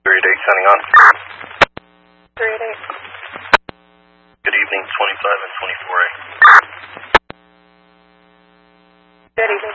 388 signing on. 388. Good evening, 25 and 24A. Good evening.